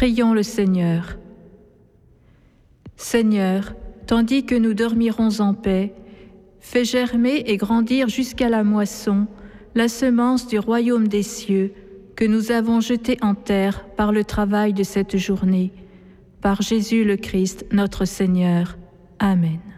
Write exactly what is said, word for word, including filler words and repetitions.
Prions le Seigneur. Seigneur, tandis que nous dormirons en paix, fais germer et grandir jusqu'à la moisson la semence du royaume des cieux que nous avons jetée en terre par le travail de cette journée. Par Jésus le Christ, notre Seigneur. Amen.